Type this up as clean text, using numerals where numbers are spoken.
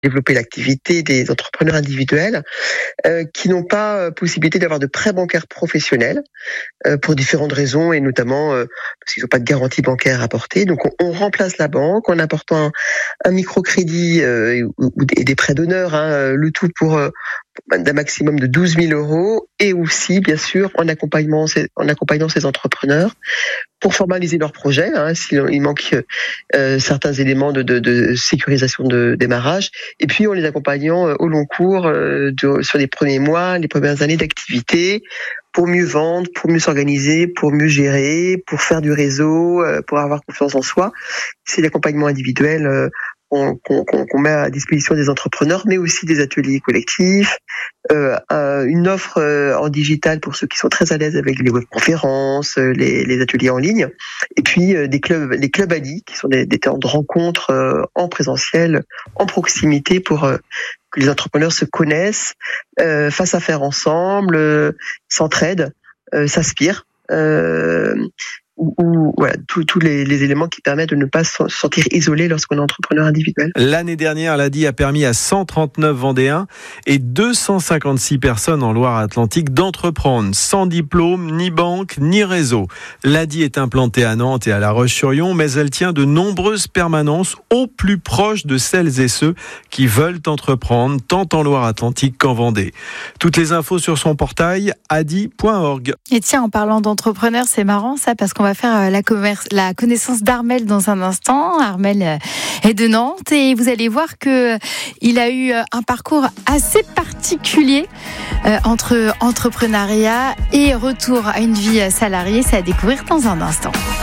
développer l'activité des entrepreneurs individuels qui n'ont pas possibilité d'avoir de prêts bancaires professionnels pour différentes raisons, et notamment parce qu'ils n'ont pas de garantie bancaire à apporter. Donc on remplace la banque en apportant un microcrédit et des prêts d'honneur, le tout pour d'un maximum de 12 000 euros, et aussi bien sûr en accompagnant ces entrepreneurs pour formaliser leur projet, s'il manque certains éléments de sécurisation de démarrage, et puis en les accompagnant au long cours sur les premiers mois, les premières années d'activité, pour mieux vendre, pour mieux s'organiser, pour mieux gérer, pour faire du réseau, pour avoir confiance en soi. C'est l'accompagnement individuel qu'on met à disposition des entrepreneurs, mais aussi des ateliers collectifs, une offre en digital pour ceux qui sont très à l'aise avec les webconférences, les ateliers en ligne, et puis les clubs amis, qui sont des temps de rencontres en présentiel, en proximité, pour que les entrepreneurs se connaissent, fassent affaire ensemble, s'entraident, s'inspirent. Voilà, tous les éléments qui permettent de ne pas se sentir isolé lorsqu'on est entrepreneur individuel. L'année dernière, l'ADI a permis à 139 Vendéens et 256 personnes en Loire-Atlantique d'entreprendre sans diplôme, ni banque, ni réseau. L'ADI est implantée à Nantes et à La Roche-sur-Yon, mais elle tient de nombreuses permanences au plus proche de celles et ceux qui veulent entreprendre, tant en Loire-Atlantique qu'en Vendée. Toutes les infos sur son portail adi.org. Et tiens, en parlant d'entrepreneurs, c'est marrant ça, parce qu'on va faire la connaissance d'Armel dans un instant. Armel est de Nantes et vous allez voir qu'il a eu un parcours assez particulier entre entrepreneuriat et retour à une vie salariée. C'est à découvrir dans un instant.